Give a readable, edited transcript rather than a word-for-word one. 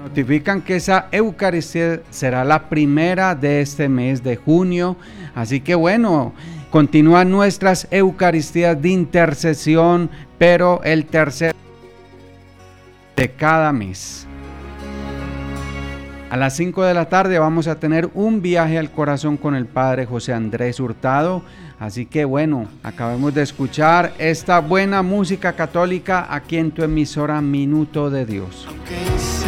Notifican que esa Eucaristía será la primera de este mes de junio, así que bueno, continúan nuestras Eucaristías de intercesión, pero el tercer de cada mes. A las 5 de la tarde vamos a tener un viaje al corazón con el Padre José Andrés Hurtado. Así que bueno, acabamos de escuchar esta buena música católica aquí en tu emisora Minuto de Dios.